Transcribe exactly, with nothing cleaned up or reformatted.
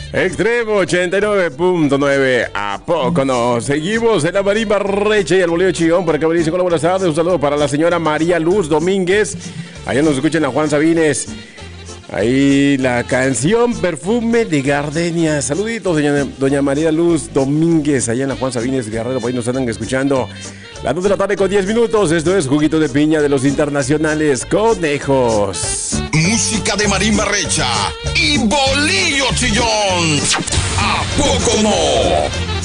Extremo ochenta y nueve punto nueve. ¿A poco no? Seguimos en la marimba recha y el bolillo chillón. Por acá me dicen: hola, buenas tardes. Un saludo para la señora María Luz Domínguez. Allá nos escuchan a Juan Sabines. Ahí la canción Perfume de Gardenia. Saluditos, doña, doña María Luz Domínguez. Allá en la Juan Sabines Guerrero. Por ahí nos andan escuchando. Las dos de la tarde con diez minutos. Esto es Juguito de Piña de los Internacionales Conejos. Música de marimba recha y bolillo chillón. ¿A poco no?